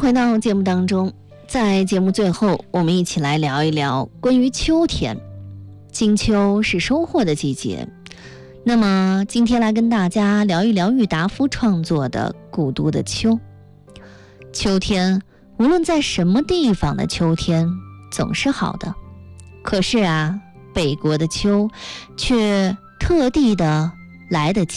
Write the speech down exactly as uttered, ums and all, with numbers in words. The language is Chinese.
回到节目当中，在节目最后，我们一起来聊一聊关于秋天。金秋是收获的季节，那么今天来跟大家聊一聊郁达夫创作的《古都的秋》。秋天，无论在什么地方的秋天总是好的，可是啊，北国的秋却特地的来得